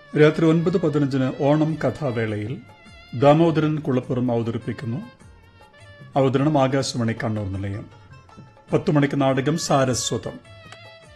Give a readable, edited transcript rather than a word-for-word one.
രാത്രി 9:15 ഓണം കഥാവേളയിൽ ദാമോദരൻ കുളപ്പുറം അവതരിപ്പിക്കുന്നു. അവതരണം ആകാശവാണി കണ്ണൂർ നിലയം. 10 മണിക്ക് നാടകം സാരസ്വതം.